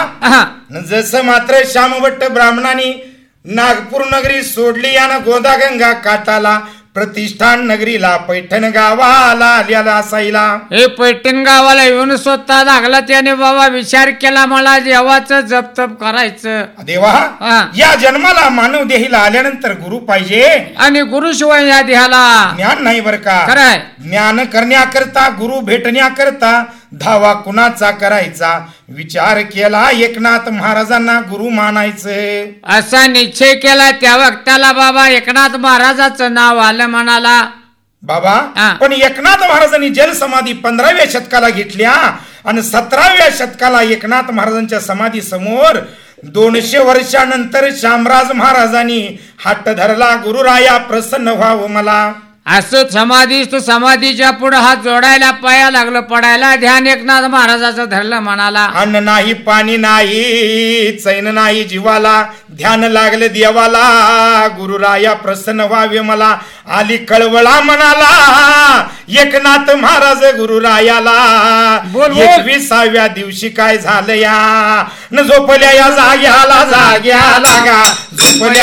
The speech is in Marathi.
जसं मात्र श्यामभट्ट ब्राह्मणांनी नागपूर नगरी सोडली यानं गोदागंगा काठाला प्रतिष्ठान नगरीला पैठण गावाला आल्याला असायला. हे पैठण गावाला येऊन स्वतः लागला त्याने बाबा विचार केला मला देवाचं जप तप करायचं. देवा या जन्माला मानव देहीला आल्यानंतर गुरु पाहिजे आणि गुरुशिवाय या देहाला ज्ञान नाही बर का. खरंय. ज्ञान करण्याकरता गुरु भेटण्याकरता धावा कुणाचा करायचा विचार केला एकनाथ महाराजांना गुरु मानायचं असा निश्चय केला. त्या वक्ताला बाबा एकनाथ महाराजाचं नाव आलं म्हणाला. बाबा पण एकनाथ महाराजांनी जलसमाधी 15व्या शतकाला घेतल्या आणि 17व्या शतकाला एकनाथ महाराजांच्या समाधी समोर 200 वर्षानंतर शामराज महाराजांनी हट्ट धरला गुरुराया प्रसन्न व्हावं मला. असं समाधीच्या पुढे हात जोडायला पाया लागलं पडायला ध्यान एकनाथ महाराजाचं धरलं म्हणाला. अन्न नाही पाणी नाही चैन नाही जीवाला ध्यान लागले देवाला गुरुराया प्रसन्न व्हावे मला. आली कळवळा म्हणाला एकनाथ महाराज गुरुरायाला. 21व्या दिवशी काय झालं या न झोपल्या या जाग्याला गा झोपल्या